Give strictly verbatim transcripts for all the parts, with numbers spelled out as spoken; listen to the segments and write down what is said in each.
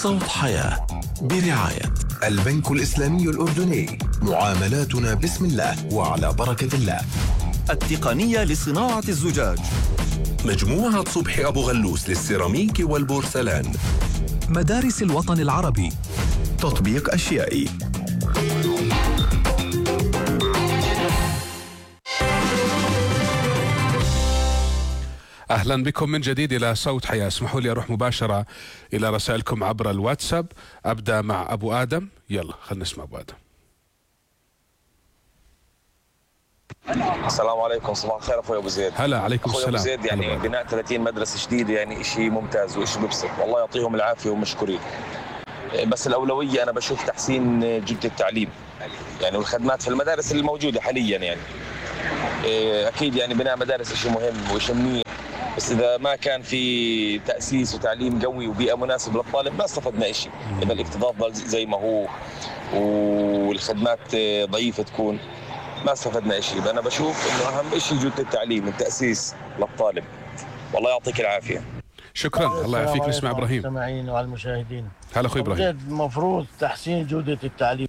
صوت حياة برعاية البنك الإسلامي الأردني، معاملاتنا بسم الله وعلى بركة الله. التقنية لصناعة الزجاج، مجموعة صبحي أبو غلوس للسيراميك والبورسلان. مدارس الوطن العربي، تطبيق أشيائي. أهلا بكم من جديد إلى صوت حياة. اسمحوا لي أروح مباشرة إلى رسائلكم عبر الواتساب. أبدأ مع أبو آدم. يلا خلينا نسمع أبو آدم. السلام عليكم، صباح الخير اخوي ابو زيد. هلا عليكم السلام. ابو زيد، يعني بناء ثلاثين مدرسه جديده يعني شيء ممتاز وشيء ببسط، والله يعطيهم العافيه ومشكورين. بس الاولويه انا بشوف تحسين جوده التعليم يعني والخدمات في المدارس اللي موجوده حاليا. يعني اكيد يعني بناء مدارس شيء مهم وشيء منيح، بس اذا ما كان في تاسيس وتعليم قوي وبيئه مناسبه للطالب ما استفدنا شيء. اذا الاكتظاظ ضل زي ما هو والخدمات ضعيفه تكون ما استفدنا شيء. أنا بشوف إنه أهم شيء جودة التعليم، التأسيس للطالب. والله يعطيك العافية. شكرا، الله يعافيك. نسمع إبراهيم. المستمعين وعلى المشاهدين. هلا أخوي إبراهيم. المفروض تحسين جودة التعليم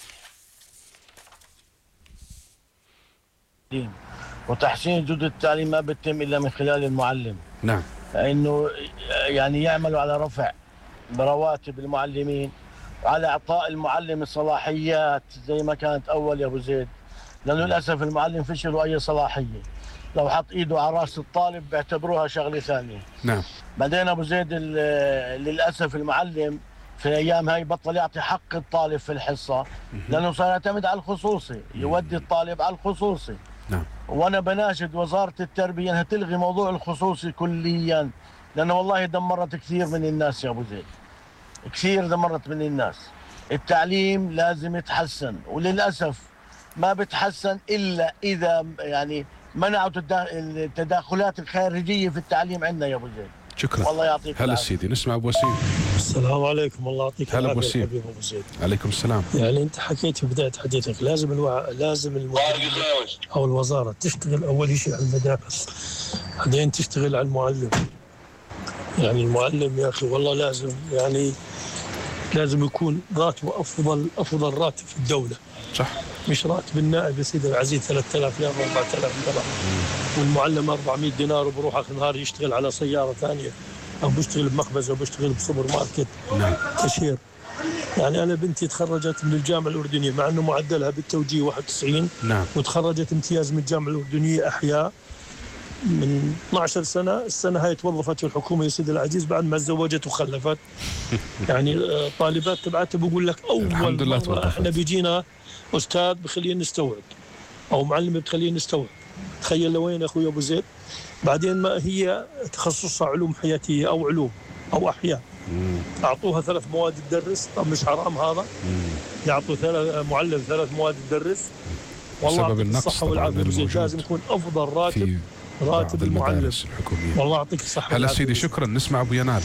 وتحسين جودة التعليم ما بتتم إلا من خلال المعلم. نعم. إنه يعني يعملوا على رفع برواتب المعلمين وعلى إعطاء المعلم الصلاحيات زي ما كانت أول يا أبو زيد، لأنه للأسف المعلم فشلوا أي صلاحية. لو حط إيده على رأس الطالب بيعتبروها شغلة ثانية. نعم. بعدين أبو زيد للأسف المعلم في الأيام هاي بطل يعطي حق الطالب في الحصة، لأنه صار يعتمد على الخصوصي، يودي الطالب على الخصوصي. نعم. وأنا بناشد وزارة التربية أنها تلغي موضوع الخصوصي كليا، لأنه والله دمرت كثير من الناس يا أبو زيد، كثير دمرت من الناس. التعليم لازم يتحسن، وللأسف ما بتحسن إلا إذا يعني منعوا التداخلات الخارجية في التعليم عندنا يا أبو زيد. شكرا، والله يعطيك هلا سيدي. نسمع أبو وسيم. السلام عليكم، الله يعطيك العافية. هلا أبو وسيم. أبو زيد. عليكم السلام. يعني أنت حكيت في بداية حديثك لازم الوع... لازم المدرسة أو الوزارة تشتغل أول شيء على المدارس، بعدين تشتغل على المعلم. يعني المعلم يا أخي والله لازم يعني لازم يكون راتبه أفضل أفضل راتب في الدولة. صح. مش راتب النائب يا سيدي العزيز ثلاثة آلاف ريال أربعة آلاف دينار، والمعلم أربعمية دينار وبروح آخر نهار يشتغل على سيارة ثانية أو بيشتغل بمخبز أو بيشتغل بسوبر ماركت. نعم. كاشير. يعني أنا بنتي تخرجت من الجامعة الأردنية مع أنه معدلها بالتوجيه واحد وتسعين. نعم. وتخرجت امتياز من الجامعة الأردنية أحياء من اثني عشر سنة. السنة هاي توظفت في الحكومة يا سيدي العزيز بعد ما تزوجت وخلفت. يعني طالبات تبعتها بقول لك أول الحمد لله مرة إحنا بيجينا أستاذ بخلينا نستوعب أو معلمة بتخلينا نستوعب. تخيل لوين يا أخوي أبو زيد. بعدين ما هي تخصصها علوم حياتية أو علوم أو أحياء، أعطوها ثلاث مواد تدرس. طب مش حرام هذا؟ يعطوا ثلاث معلم ثلاث مواد تدرس. والله بسبب النقص الصحة والعافية. لازم يكون أفضل راتب راتب المعلم الحكومية. والله يعطيك الصحة. هلا سيدي، شكرا. نسمع أبو ينال.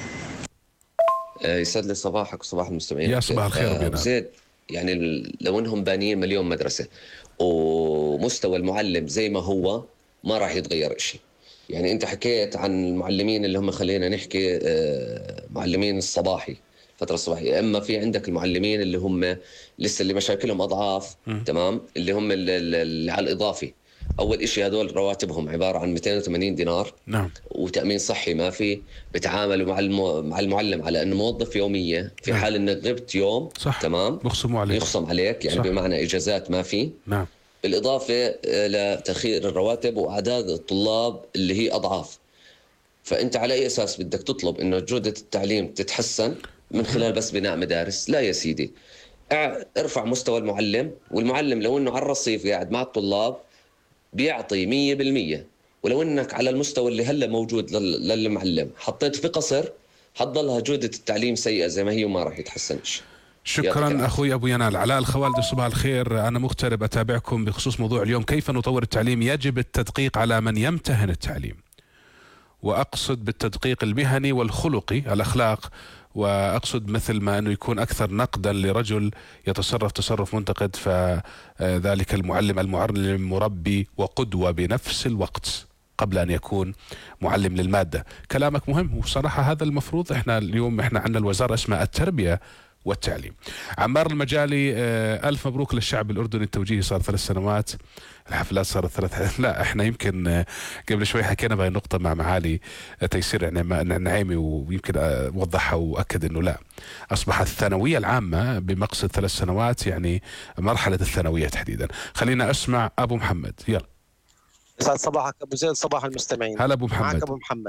يسعد لي صباحك وصباح المستمعين. يا صباح الخير أبو ينال. زيد، يعني لو انهم بانيين مليون مدرسة ومستوى المعلم زي ما هو ما راح يتغير شيء. يعني انت حكيت عن المعلمين اللي هم خلينا نحكي معلمين الصباحي فترة الصباحية، اما في عندك المعلمين اللي هم لسه اللي مشاكلهم اضعاف. م. تمام. اللي هم اللي على الاضافي. اول اشي هذول رواتبهم عبارة عن مئتين وثمانين دينار. نعم. وتأمين صحي ما في. بتعاملوا مع المو... مع المعلم على انه موظف يومية. في نعم. حال انك غبت يوم. صح. تمام. بخصموا عليك. يخصم عليك يعني. صح. بمعنى اجازات ما في. نعم. بالإضافة لتأخير الرواتب وأعداد الطلاب اللي هي أضعاف. فأنت على أي أساس بدك تطلب إنه جودة التعليم تتحسن من خلال بس بناء مدارس؟ لا يا سيدي، ارفع مستوى المعلم. والمعلم لو إنه على الرصيف قاعد مع الطلاب بيعطي مية بالمية، ولو إنك على المستوى اللي هلا موجود للمعلم حطيت في قصر حتضلها جودة التعليم سيئة زي ما هي وما راح يتحسنش. شكرا أخوي أبو ينال. علاء الخوالدي، صباح الخير. أنا مغترب أتابعكم بخصوص موضوع اليوم، كيف نطور التعليم؟ يجب التدقيق على من يمتهن التعليم، وأقصد بالتدقيق المهني والخلقي الأخلاق، وأقصد مثل ما أنه يكون أكثر نقدا لرجل يتصرف تصرف منتقد، فذلك المعلم المعلم مربي وقدوة بنفس الوقت. قبل أن يكون معلم للمادة. كلامك مهم، وصراحة هذا المفروض. إحنا اليوم إحنا عندنا الوزارة اسمها التربية والتعليم. عمار المجالي، ألف مبروك للشعب الأردني، التوجيهي صار ثلاث سنوات، الحفلات صارت ثلاث. لا احنا يمكن قبل شوي حكينا بهي النقطة مع معالي تيسير النعيمي، ويمكن وضحها وأكد أنه لا، أصبحت الثانوية العامة بمقصد ثلاث سنوات، يعني مرحلة الثانوية تحديدا. خلينا أسمع أبو محمد، يلا. يسعد صباحك أبو زيد، صباح المستمعين. هلا أبو محمد. معك أبو محمد.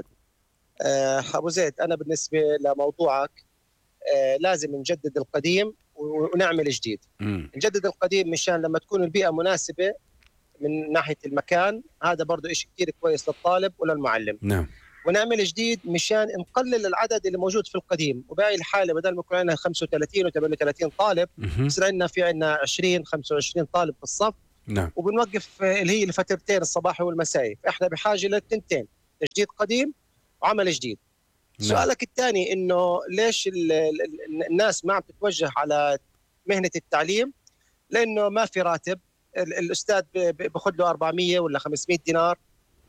أه أبو زيد، أنا بالنسبة لموضوعك أه لازم نجدد القديم ونعمل جديد. م. نجدد القديم مشان لما تكون البيئة مناسبة من ناحية المكان، هذا برضو إشي كتير كويس للطالب وللمعلم. نعم. ونعمل جديد مشان نقلل العدد اللي موجود في القديم، وبهاي الحالة بدل ما يكون عندنا خمسة وثلاثين وثمانية وثلاثين طالب يصير عندنا في عندنا عشرين خمسة وعشرين طالب في الصف. نعم. وبنوقف اللي هي الفترتين الصباحي والمسائي، فإحنا بحاجة للتنتين، تجديد قديم وعمل جديد. نعم. سؤالك الثاني إنه ليش الناس ما عم تتوجه على مهنة التعليم؟ لأنه ما في راتب. الأستاذ بأخذ له أربعمية ولا خمسمية دينار،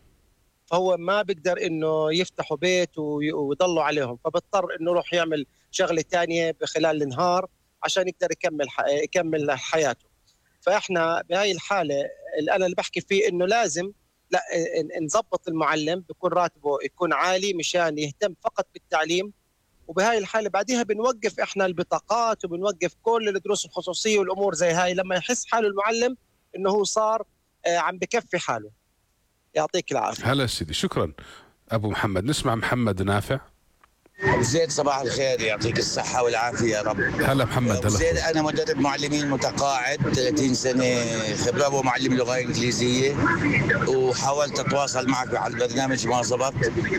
فهو ما بيقدر إنه يفتحوا بيت ويضلوا عليهم، فبضطر إنه يروح يعمل شغلة تانية بخلال النهار عشان يقدر يكمل يكمل حياته. فإحنا بهاي الحالة اللي أنا اللي بحكي فيه إنه لازم لا نظبط المعلم، بيكون راتبه يكون عالي مشان يهتم فقط بالتعليم. وبهاي الحالة بعدها بنوقف إحنا البطاقات وبنوقف كل الدروس الخصوصية والأمور زي هاي، لما يحس حاله المعلم إنه هو صار عم بكفي حاله. يعطيك العافية. هلا سيدي، شكرا أبو محمد. نسمع محمد نافع. أبو زيد صباح الخير، يعطيك الصحة والعافية يا رب. هلا محمد. أبو زيد، أنا مدرب معلمين متقاعد، ثلاثين سنة خبرة ومعلم لغة إنجليزية، وحاولت أتواصل معك على البرنامج ما زبط.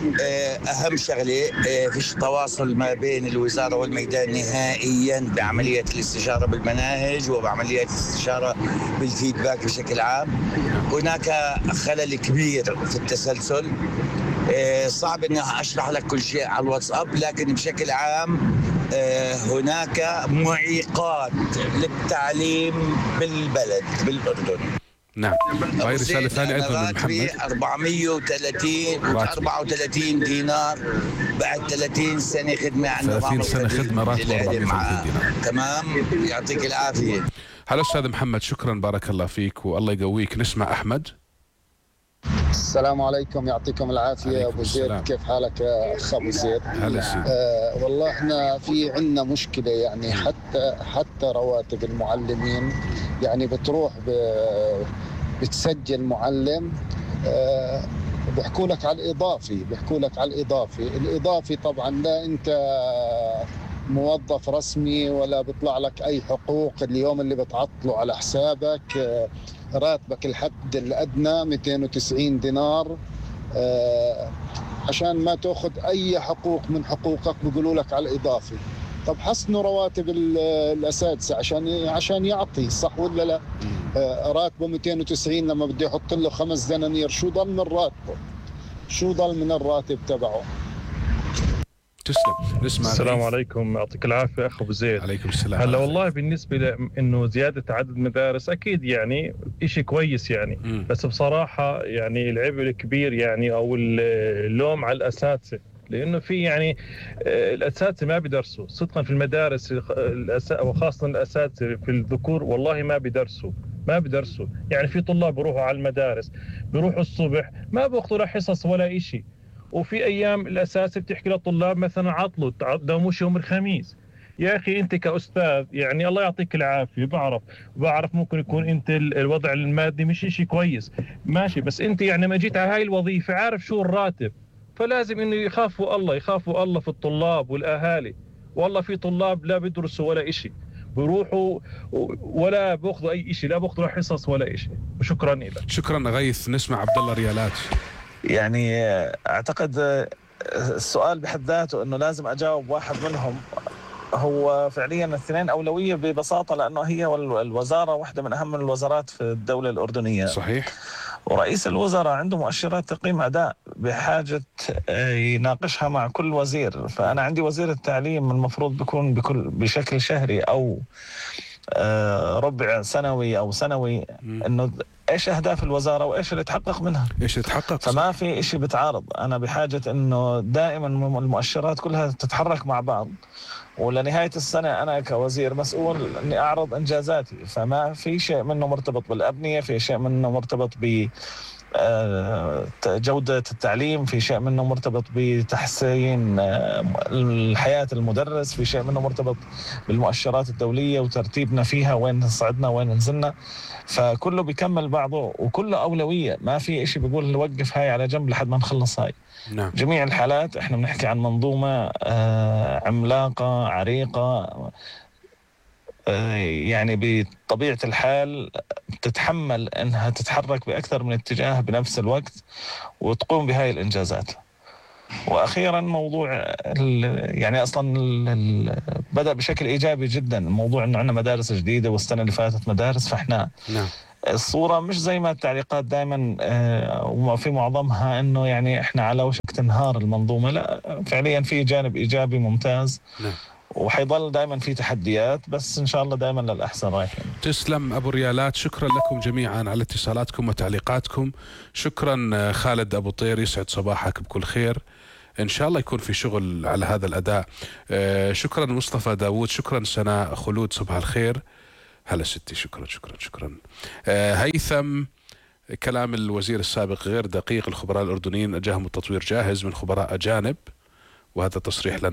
أهم شغلة فيش تواصل ما بين الوزارة والميدان نهائيا بعملية الاستشارة بالمناهج وبعملية الاستشارة بالفيدباك بشكل عام. هناك خلل كبير في التسلسل. صعب اني اشرح لك كل شيء على الواتساب، لكن بشكل عام هناك معيقات للتعليم بالبلد بالاردن. نعم. غير رسالة ثانية أيضا من محمد. أربعمية وثلاثين أربعة وثلاثين دينار بعد ثلاثين سنة خدمة عند ثلاثين سنة خدمة راتب أربعمية وثلاثين دينار. تمام، يعطيك العافية. هلا أستاذ محمد، شكرا، بارك الله فيك والله يقويك. نسمع أحمد. السلام عليكم، يعطيكم العافية أبو زيد. كيف حالك يا أخ أبو زيد؟ هلا سيدي. آه والله احنا في عنا مشكلة، يعني حتى حتى رواتب المعلمين، يعني بتروح بتسجل معلم آه بيحكوا لك على الإضافي، بيحكوا لك على الإضافي، الإضافي طبعا لا أنت موظف رسمي ولا بيطلع لك أي حقوق. اليوم اللي بتعطله على حسابك آه راتبك الحد الأدنى مئتين وتسعين دينار، آه عشان ما تأخذ أي حقوق من حقوقك بيقولوا لك على الإضافي. طب حسنوا رواتب الأساتذة عشان عشان يعطي، صح ولا لا؟ آه راتبه مئتين وتسعين، لما بده يحط له خمس دنانير شو ضل من راتبه؟ شو ضل من الراتب تبعه؟ تسلم. نسمع. السلام عليكم، يعطيك العافية أخ أبو زيد. عليكم السلام. هلا والله بالنسبة لأنه زيادة عدد مدارس أكيد يعني إشي كويس يعني، م. بس بصراحة يعني العبء الكبير يعني أو اللوم على الأساتذة، لأنه في يعني الأساتذة ما بيدرسوا صدقا في المدارس، وخاصة الأساتذة في الذكور والله ما بيدرسوا ما بيدرسوا يعني في طلاب بيروحوا على المدارس، بيروحوا الصبح ما بياخذوا لا حصص ولا إشي، وفي أيام الأساسي بتحكي للطلاب مثلا عطلوا داوموش يوم الخميس. يا أخي أنت كأستاذ يعني الله يعطيك العافية، بعرف بعرف ممكن يكون أنت الوضع المادي مش إشي كويس ماشي، بس أنت يعني ما جيت على هاي الوظيفة عارف شو الراتب، فلازم إنه يخافوا الله يخافوا الله في الطلاب والأهالي. والله في طلاب لا بيدرسوا ولا إشي، بيروحوا ولا بأخذوا أي إشي، لا بأخذوا حصص ولا إشي. وشكرا لك. شكرا غيث. نسمع عبد الله ريالات. يعني أعتقد السؤال بحد ذاته أنه لازم أجاوب واحد منهم. هو فعليا الاثنين أولوية ببساطة، لأنه هي والوزارة واحدة من أهم الوزارات في الدولة الأردنية. صحيح. ورئيس الوزراء عنده مؤشرات تقييم أداء بحاجة يناقشها مع كل وزير. فأنا عندي وزير التعليم المفروض بيكون بكل بشكل شهري أو ربع سنوي أو سنوي، أنه ايش اهداف الوزاره وايش اللي تحقق منها، ايش اللي تحقق، فما في شيء بتعارض. انا بحاجه انه دائما المؤشرات كلها تتحرك مع بعض، ولنهايه السنه انا كوزير مسؤول اني اعرض انجازاتي، فما في شيء منه مرتبط بالابنيه، في شيء منه مرتبط ب جودة التعليم، في شيء منه مرتبط بتحسين الحياة المدرس، في شيء منه مرتبط بالمؤشرات الدولية وترتيبنا فيها، وين صعدنا وين نزلنا، فكله بيكمل بعضه وكله أولوية. ما في إشي بيقول نوقف هاي على جنب لحد ما نخلص هاي. نعم. جميع الحالات احنا بنحكي عن منظومة عملاقة عريقة، يعني بطبيعة الحال تتحمل أنها تتحرك بأكثر من اتجاه بنفس الوقت وتقوم بهاي الإنجازات. وأخيرا موضوع يعني أصلا بدأ بشكل إيجابي جدا الموضوع أنه عندنا مدارس جديدة والسنة اللي فاتت مدارس، فإحنا نعم. الصورة مش زي ما التعليقات دائما وفي معظمها أنه يعني إحنا على وشك تنهار المنظومة، لا فعليا في جانب إيجابي ممتاز. نعم. وحيضل دائما في تحديات، بس إن شاء الله دائما للأحسن رايحين. تسلم أبو ريالات، شكرا لكم جميعا على اتصالاتكم وتعليقاتكم. شكرا خالد أبو طير، يسعد صباحك بكل خير، إن شاء الله يكون في شغل على هذا الأداء. شكرا مصطفى داوود، شكرا سناء خلود، صباح الخير. هلا ستي، شكرا شكرا شكرا. هيثم، كلام الوزير السابق غير دقيق، الخبراء الأردنيين أجاهم التطوير جاهز من خبراء أجانب، وهذا تصريح لنا